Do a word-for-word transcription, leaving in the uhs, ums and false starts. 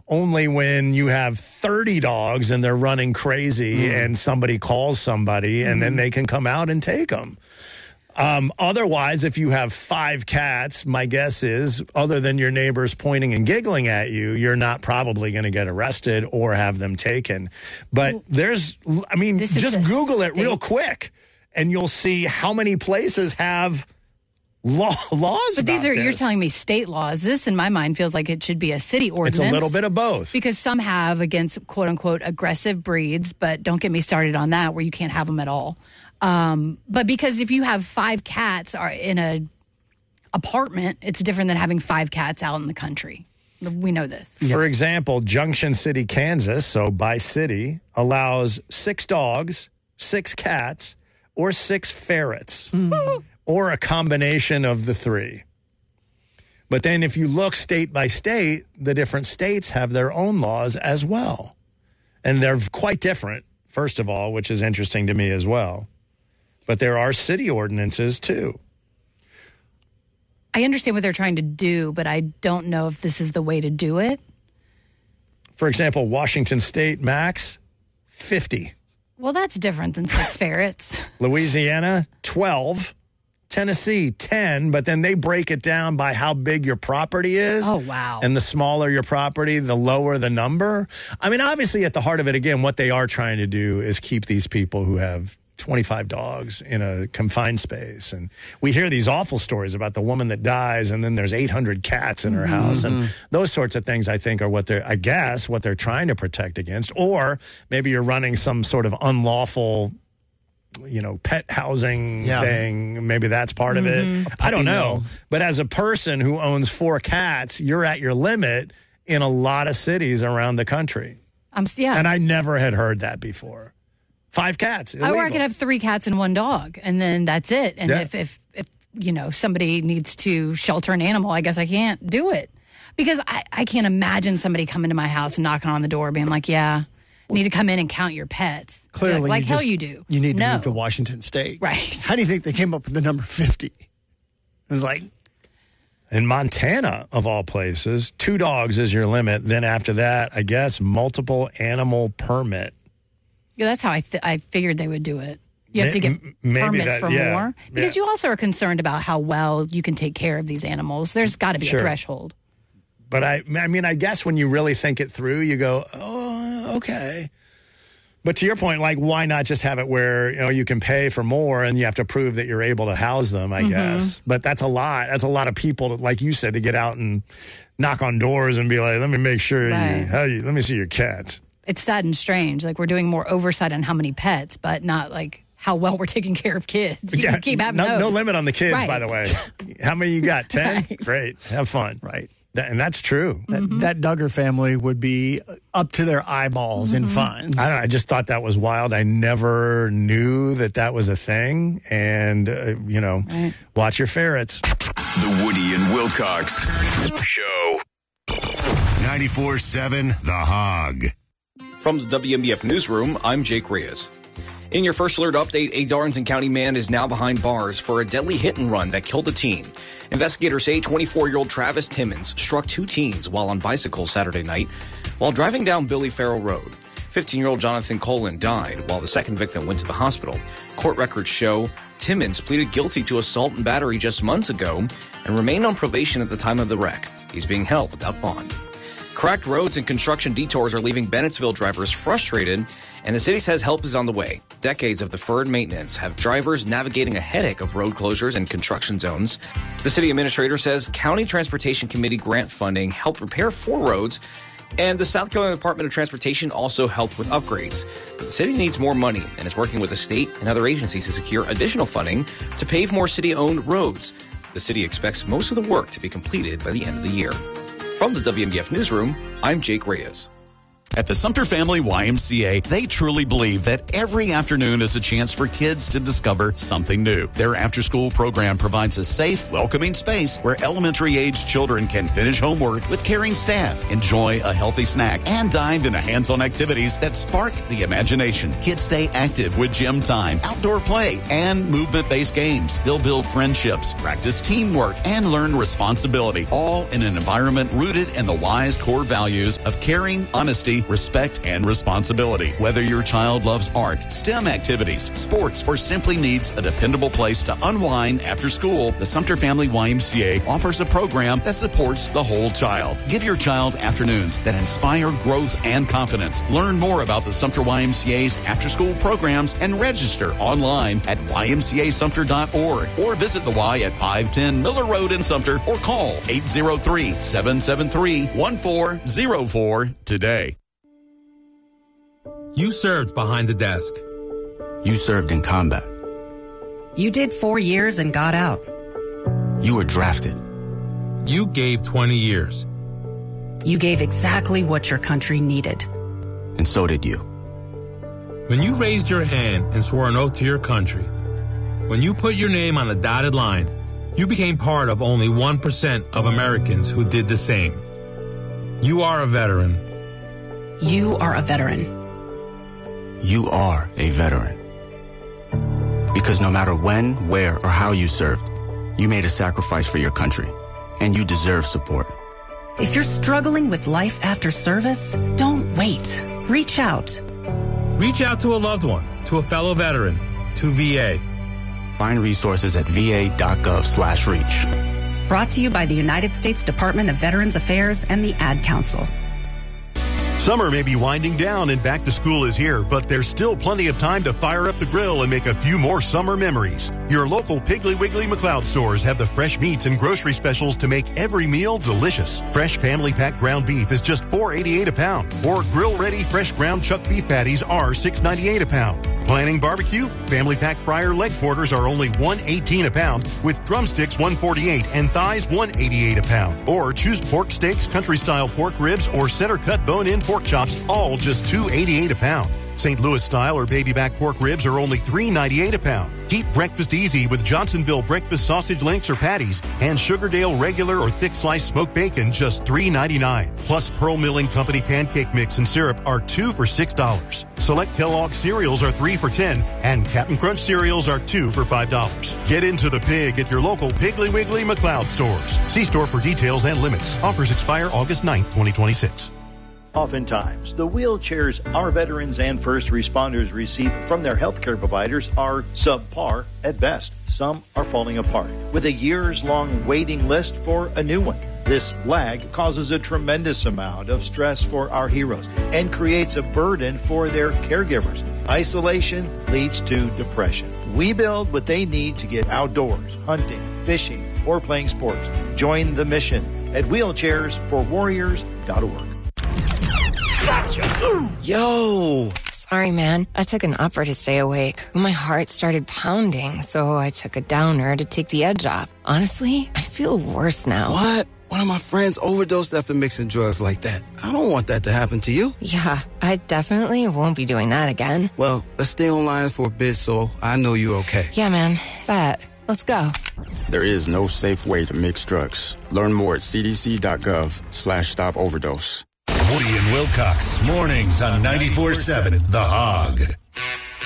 only when you have thirty dogs and they're running crazy Mm. and somebody calls somebody and then they can come out and take them. Um, otherwise, if you have five cats, my guess is, other than your neighbors pointing and giggling at you, you're not probably going to get arrested or have them taken. But there's, I mean, This is just a Google it real state- quick, and you'll see how many places have law, laws But these about are, you're this. telling me state laws. This, in my mind, feels like it should be a city ordinance. It's a little bit of both. Because some have against quote unquote aggressive breeds, but don't get me started on that where you can't have them at all. Um, but because if you have five cats are in a apartment, it's different than having five cats out in the country. We know this. For example, Junction City, Kansas, so by city, allows six dogs, six cats, or six ferrets, or a combination of the three. But then if you look state by state, the different states have their own laws as well. And they're quite different, first of all, which is interesting to me as well. But there are city ordinances, too. I understand what they're trying to do, but I don't know if this is the way to do it. For example, Washington State, max, fifty. Well, that's different than six ferrets. Louisiana, twelve. Tennessee, ten, but then they break it down by how big your property is. Oh, wow. And the smaller your property, the lower the number. I mean, obviously, at the heart of it, again, what they are trying to do is keep these people who have twenty-five dogs in a confined space. And we hear these awful stories about the woman that dies and then there's eight hundred cats in her Mm-hmm. house. And those sorts of things, I think, are what they're, I guess, what they're trying to protect against. Or maybe you're running some sort of unlawful, you know, pet housing Yeah. thing. Maybe that's part of it. I don't know. mill. But as a person who owns four cats, you're at your limit in a lot of cities around the country. I'm s- yeah. And I never had heard that before. Five cats. Or I illegal. could have three cats and one dog, and then that's it. And Yeah. if, if, if, you know, somebody needs to shelter an animal, I guess I can't do it. Because I, I can't imagine somebody coming to my house and knocking on the door being like, yeah, need to come in and count your pets. Clearly, Like, like you hell just- you do. You need to no. move to Washington State. Right. How do you think they came up with the number fifty? It was like, In Montana, of all places, two dogs is your limit. Then after that, I guess, multiple animal permit. Yeah, that's how I th- I figured they would do it. You have May- to get m- maybe permits that- for yeah, more. Because yeah. you also are concerned about how well you can take care of these animals. There's got to be Sure. a threshold. But I, I mean, I guess when you really think it through, you go, oh, okay. But to your point, like, why not just have it where, you know, you can pay for more and you have to prove that you're able to house them, I guess. But that's a lot. That's a lot of people, to, like you said, to get out and knock on doors and be like, let me make sure Right. you, how you, let me see your cats. It's sad and strange. Like we're doing more oversight on how many pets, but not like how well we're taking care of kids. You can keep having no, those. no limit on the kids, Right. by the way. How many you got? ten? Right. Great. Have fun. right. That, and that's true. That, that Duggar family would be up to their eyeballs in fines. I don't know. I just thought that was wild. I never knew that that was a thing. And, uh, you know, Right. watch your ferrets. The Woody and Wilcox Show. ninety-four seven The Hog. From the W M B F Newsroom, I'm Jake Reyes. In your first alert update, a Darlington County man is now behind bars for a deadly hit and run that killed a teen. Investigators say twenty-four-year-old Travis Timmons struck two teens while on bicycles Saturday night while driving down Billy Farrell Road. fifteen-year-old Jonathan Colin died while the second victim went to the hospital. Court records show Timmons pleaded guilty to assault and battery just months ago and remained on probation at the time of the wreck. He's being held without bond. Cracked roads and construction detours are leaving Bennettsville drivers frustrated, and the city says help is on the way. Decades of deferred maintenance have drivers navigating a headache of road closures and construction zones. The city administrator says County Transportation Committee grant funding helped repair four roads, and the South Carolina Department of Transportation also helped with upgrades. But the city needs more money and is working with the state and other agencies to secure additional funding to pave more city-owned roads. The city expects most of the work to be completed by the end of the year. From the W M B F Newsroom, I'm Jake Reyes. At the Sumter Family Y M C A, they truly believe that every afternoon is a chance for kids to discover something new. Their after-school program provides a safe, welcoming space where elementary-aged children can finish homework with caring staff, enjoy a healthy snack, and dive into hands-on activities that spark the imagination. Kids stay active with gym time, outdoor play, and movement-based games. They'll build friendships, practice teamwork, and learn responsibility, all in an environment rooted in the wise core values of caring, honesty, respect, and responsibility. Whether your child loves art, STEM activities, sports, or simply needs a dependable place to unwind after school, the Sumter Family Y M C A offers a program that supports the whole child. Give your child afternoons that inspire growth and confidence. Learn more about the Sumter Y M C A's after-school programs and register online at y m c a sumter dot org or visit the Y at five ten Miller Road in Sumter or call eight zero three, seven seven three, one four zero four today. You served behind the desk. You served in combat. You did four years and got out. You were drafted. You gave twenty years. You gave exactly what your country needed. And so did you. When you raised your hand and swore an oath to your country, when you put your name on a dotted line, you became part of only one percent of Americans who did the same. You are a veteran. You are a veteran. You are a veteran. Because no matter when, where, or how you served, you made a sacrifice for your country, and you deserve support. If you're struggling with life after service, don't wait. Reach out. Reach out to a loved one, to a fellow veteran, to V A. Find resources at v a dot gov slash reach. Brought to you by the United States Department of Veterans Affairs and the Ad Council. Summer may be winding down and back to school is here, but there's still plenty of time to fire up the grill and make a few more summer memories. Your local Piggly Wiggly McLeod stores have the fresh meats and grocery specials to make every meal delicious. Fresh family pack ground beef is just four eighty-eight a pound, or grill-ready fresh ground chuck beef patties are six ninety-eight a pound. Planning barbecue? Family pack fryer leg quarters are only one eighteen a pound, with drumsticks one forty-eight and thighs one eighty-eight a pound. Or choose pork steaks, country-style pork ribs, or center-cut bone-in pork chops, all just two eighty-eight a pound. Saint Louis style or baby back pork ribs are only three ninety-eight a pound. Keep breakfast easy with Johnsonville breakfast sausage links or patties, and Sugardale regular or thick sliced smoked bacon just three ninety-nine. Plus Pearl Milling Company pancake mix and syrup are two for six dollars. Select Kellogg cereals are three for ten, and Captain Crunch cereals are two for five dollars. Get into the pig at your local Piggly Wiggly McLeod stores. See store for details and limits. Offers expire August ninth, twenty twenty-six. Oftentimes, the wheelchairs our veterans and first responders receive from their healthcare providers are subpar at best. Some are falling apart, with a years-long waiting list for a new one. This lag causes a tremendous amount of stress for our heroes and creates a burden for their caregivers. Isolation leads to depression. We build what they need to get outdoors, hunting, fishing, or playing sports. Join the mission at wheelchairs for warriors dot org. Yo! Sorry, man. I took an upper to stay awake. My heart started pounding, so I took a downer to take the edge off. Honestly, I feel worse now. What? One of my friends overdosed after mixing drugs like that. I don't want that to happen to you. Yeah, I definitely won't be doing that again. Well, let's stay online for a bit so I know you're okay. Yeah, man. Bet. Let's go. There is no safe way to mix drugs. Learn more at c d c dot gov slash stop overdose. Woody and Wilcox, mornings on ninety-four seven The Hog.